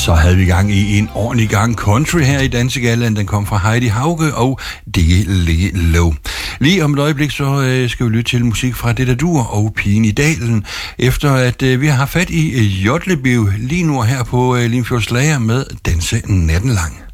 Så havde vi gang i en ordentlig gang country her i Dansegallaen. Den kom fra Heidi Hauge og D.L. Low. Lige om et øjeblik, så skal vi lytte til musik fra Det der dur og Pigen i Dalen, efter at vi har fat i Jodlebiv lige nu her på Limfjords Lager med Danse natten lang.